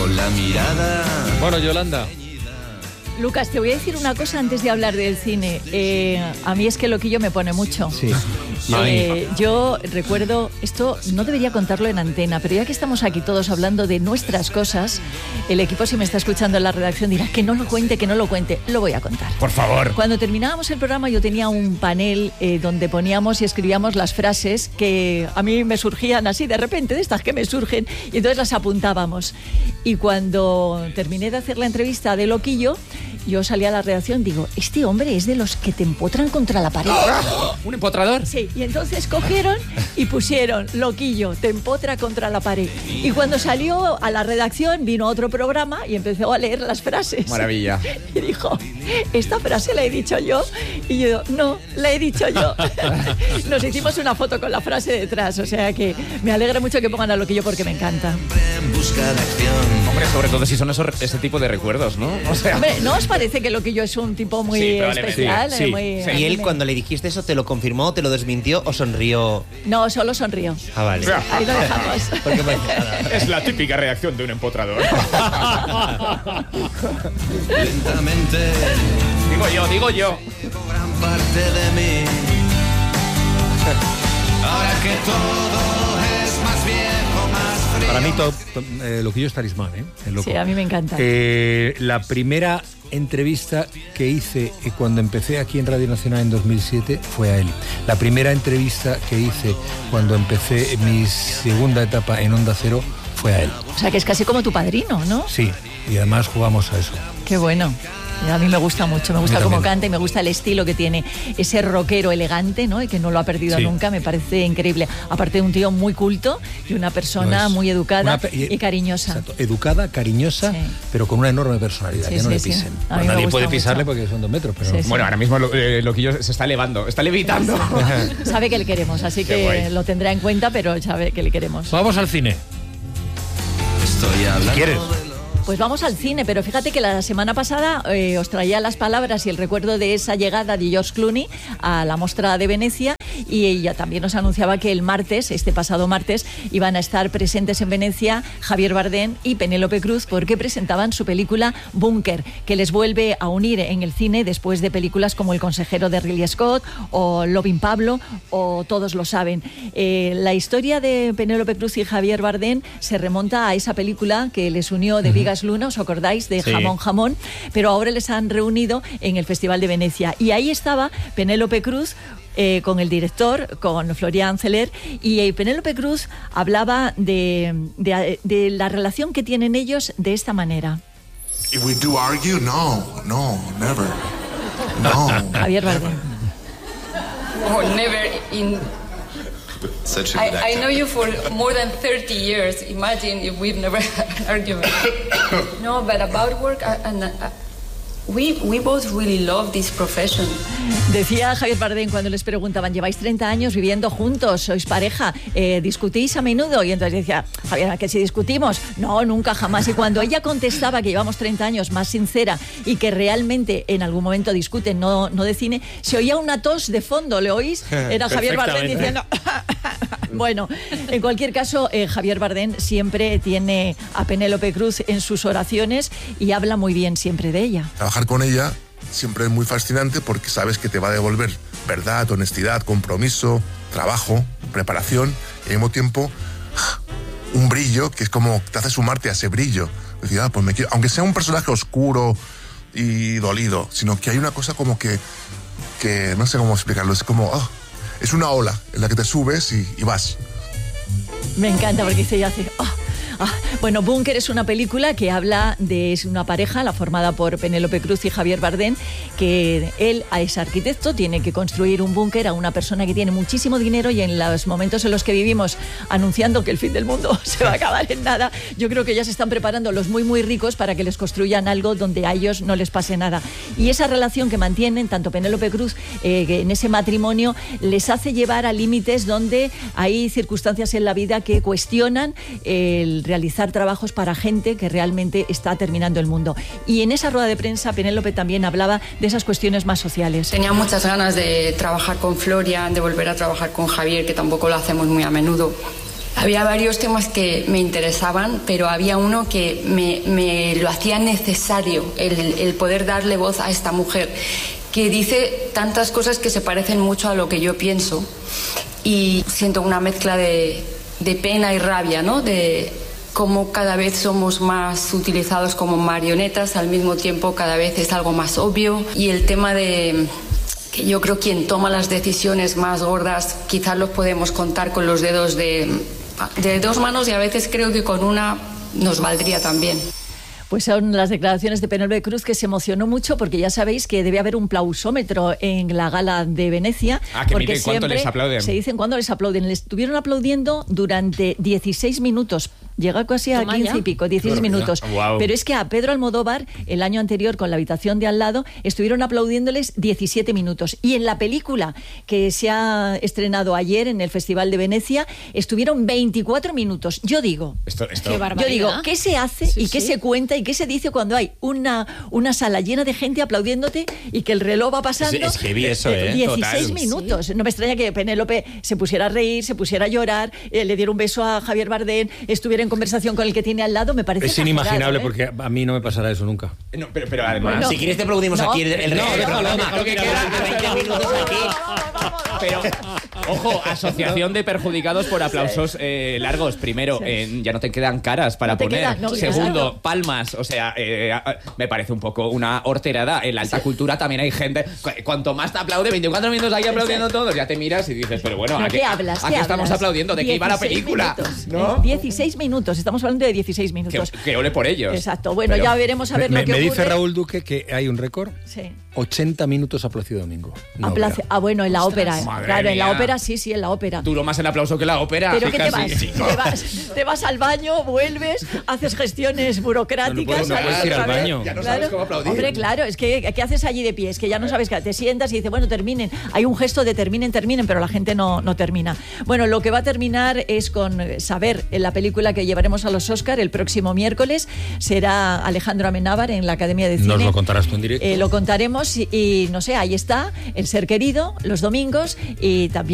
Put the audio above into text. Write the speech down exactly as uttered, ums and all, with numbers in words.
con la mirada. Bueno, Yolanda. Lucas, te voy a decir una cosa antes de hablar del cine. Eh, a mí es que Loquillo me pone mucho. Sí. Eh, yo recuerdo, esto no debería contarlo en antena, pero ya que estamos aquí todos hablando de nuestras cosas, el equipo, si me está escuchando en la redacción, dirá que no lo cuente, que no lo cuente. Lo voy a contar. Por favor. Cuando terminábamos el programa yo tenía un panel eh, donde poníamos y escribíamos las frases que a mí me surgían así de repente, de estas que me surgen, y entonces las apuntábamos. Y cuando terminé de hacer la entrevista de Loquillo, yo salí a la redacción y digo, este hombre es de los que te empotran contra la pared. ¿Un empotrador? Sí, y entonces cogieron y pusieron Loquillo, te empotra contra la pared. Y cuando salió a la redacción vino otro programa y empezó a leer las frases. Maravilla. Y dijo, ¿esta frase la he dicho yo? Y yo, no, la he dicho yo. Nos hicimos una foto con la frase detrás, o sea que me alegra mucho que pongan a Loquillo porque me encanta. En busca de acción. Hombre, sobre todo si son esos, ese tipo de recuerdos, ¿no? O sea... Hombre, ¿no os parece que Loquillo es un tipo muy Sí, especial? sí, eh, sí, muy, sí. ¿Y él cuando le dijiste eso te lo confirmó, te lo desmintió o sonrió? No, solo sonrió. Ah, vale. Ahí lo dejamos. Porque me... Es la típica reacción de un empotrador. Lentamente. Digo yo, digo yo. Llevo gran parte de mí. Ahora que todo es más viejo, más frío. Para mí, todo, eh, Loquillo es talismán, ¿eh? El loco. Sí, a mí me encanta. Eh, la primera entrevista que hice eh, cuando empecé aquí en Radio Nacional en dos mil siete fue a él. La primera entrevista que hice cuando empecé mi segunda etapa en Onda Cero fue a él. O sea, que es casi como tu padrino, ¿no? Sí, y además jugamos a eso. Qué bueno. A mí me gusta mucho, me gusta cómo también. canta y me gusta el estilo que tiene, ese rockero elegante, ¿no? Y que no lo ha perdido Sí. nunca, me parece increíble. Aparte de un tío muy culto y una persona No, es muy educada una pe- y, y cariñosa. Exacto, educada, cariñosa, Sí. pero con una enorme personalidad, Sí, que no sí, le sí. pisen. A mí Bueno, me nadie gusta puede mucho. pisarle porque son dos metros, pero... Sí, sí. Bueno, ahora mismo lo, eh, Loquillo se está elevando, está levitando. Sabe que le queremos, así Qué que guay. lo tendrá en cuenta, pero sabe que le queremos. Vamos al cine. Estoy hablando. ¿Quieres? Pues vamos al cine, pero fíjate que la semana pasada eh, os traía las palabras y el recuerdo de esa llegada de George Clooney a la Mostra de Venecia, y ella también nos anunciaba que el martes, este pasado martes, iban a estar presentes en Venecia Javier Bardem y Penélope Cruz porque presentaban su película Búnker, que les vuelve a unir en el cine después de películas como El consejero de Ridley Scott o Loving Pablo o Todos lo saben. Eh, la historia de Penélope Cruz y Javier Bardem se remonta a esa película que les unió de Vigas Luna, ¿os acordáis? De Sí. Jamón Jamón, pero ahora les han reunido en el Festival de Venecia. Y ahí estaba Penélope Cruz eh, con el director, con Florian Zeller, y eh, Penélope Cruz hablaba de, de, de la relación que tienen ellos de esta manera. If we do argue, no, no, never. No. Javier Bardem. Oh, never in. Such a good I, I actor. know you for more than thirty years. Imagine if we've never had an argument. No, but about work, I, and uh, we we both really love this profession. Decía Javier Bardem cuando les preguntaban, lleváis treinta años viviendo juntos, sois pareja, eh, discutís a menudo, y entonces decía, Javier, ¿a que si discutimos? No, nunca, jamás. Y cuando ella contestaba que llevamos treinta años, más sincera, y que realmente en algún momento discuten, no, no de cine, se oía una tos de fondo, ¿le oís? Era Javier Bardem diciendo... Bueno, en cualquier caso, eh, Javier Bardem siempre tiene a Penélope Cruz en sus oraciones y habla muy bien siempre de ella. Trabajar con ella siempre es muy fascinante porque sabes que te va a devolver verdad, honestidad, compromiso, trabajo, preparación y al mismo tiempo un brillo que es como te hace sumarte a ese brillo. Decir, ah, pues me quiero, aunque sea un personaje oscuro y dolido, sino que hay una cosa como que, que no sé cómo explicarlo, es como, oh, es una ola en la que te subes y, y vas. Me encanta porque dice, ya hace... Oh, Ah, bueno, Búnker es una película que habla de una pareja, la formada por Penélope Cruz y Javier Bardem, que él es arquitecto, tiene que construir un búnker a una persona que tiene muchísimo dinero, y en los momentos en los que vivimos anunciando que el fin del mundo se va a acabar en nada, yo creo que ya se están preparando los muy muy ricos para que les construyan algo donde a ellos no les pase nada. Y esa relación que mantienen, tanto Penélope Cruz eh, en ese matrimonio, les hace llevar a límites donde hay circunstancias en la vida que cuestionan el realizar trabajos para gente que realmente está terminando el mundo. Y en esa rueda de prensa Penélope también hablaba de esas cuestiones más sociales. Tenía muchas ganas de trabajar con Florian, de volver a trabajar con Javier, que tampoco lo hacemos muy a menudo. Había varios temas que me interesaban, pero había uno que me, me lo hacía necesario, el, el poder darle voz a esta mujer, que dice tantas cosas que se parecen mucho a lo que yo pienso. Y siento una mezcla de, de pena y rabia, ¿no? De cómo cada vez somos más utilizados como marionetas, al mismo tiempo cada vez es algo más obvio. Y el tema de que yo creo quien toma las decisiones más gordas quizás los podemos contar con los dedos de, de dos manos, y a veces creo que con una nos valdría también. Pues son las declaraciones de Penélope Cruz, que se emocionó mucho porque ya sabéis que debe haber un plausómetro en la gala de Venecia. Ah, que porque mire cuánto les aplauden. Se dicen cuándo les aplauden. Les estuvieron aplaudiendo durante dieciséis minutos. Llega casi a Toma quince ya. y pico, dieciséis Claro, minutos. wow. Pero es que a Pedro Almodóvar, el año anterior, con La habitación de al lado, estuvieron aplaudiéndoles diecisiete minutos. Y en la película que se ha estrenado ayer en el Festival de Venecia, estuvieron veinticuatro minutos. Yo digo... Esto, esto. Qué barbaridad. Yo digo, ¿qué se hace Sí, y qué sí. se cuenta y qué se dice cuando hay una, una sala llena de gente aplaudiéndote y que el reloj va pasando? Es- es heavy eso, ¿eh? dieciséis Total. minutos. No me extraña que Penélope se pusiera a reír, se pusiera a llorar, eh, le diera un beso a Javier Bardem, estuviera en conversación con el que tiene al lado. Me parece Es inimaginable exagerado, ¿eh? porque a mí no me pasará eso nunca. No, pero, pero además. Bueno. Si quieres te aplaudimos No. aquí el, el resto No, del déjalo, programa. déjalo que Que queda. veinte minutos aquí. Pero, ojo, asociación de perjudicados por aplausos eh, largos. Primero, Sí. eh, ya no te quedan caras para No te poner. quedan, no, Segundo, claro. palmas. O sea, eh, a- me parece un poco una horterada. En la alta cultura también hay gente. cu- Cuanto más te aplaude, veinticuatro minutos ahí aplaudiendo todos, ya te miras y dices, pero bueno, ¿No? ¿a ¿Qué qué, hablas? ¿a ¿Qué qué estamos hablas? aplaudiendo? ¿De qué iba la dieciséis película? minutos, ¿No? ¿eh? dieciséis minutos. Estamos hablando de dieciséis Que, minutos. que ole por ellos. Exacto. Bueno, Pero- ya veremos a ver me lo que me ocurre. dice Raúl Duque que hay un récord. Sí. ochenta minutos a Plácido Domingo. No, A Place- ah, bueno, en la ópera. eh. Madre Claro, en la mía. ópera sí, sí, en la ópera. Duró más el aplauso que la ópera. ¿Pero qué te casi. vas? Sí. te vas? Te vas al baño, vuelves, haces gestiones burocráticas. No, no puedes- no puedes ir al ¿sabes? baño. Ya no sabes cómo aplaudir. Hombre, claro, es que ¿qué haces allí de pie? Es que ya no sabes qué. Te sientas y dices, bueno, terminen. Hay un gesto de terminen, terminen, pero la gente no, no termina. Bueno, lo que va a terminar es con Saber, en la película que llevaremos a los Oscar el próximo miércoles. Será Alejandro Amenábar en la Academia de Cine. Nos lo contarás tú en directo. Eh, lo contaremos y, y, no sé, ahí está, El ser querido, los domingos, y también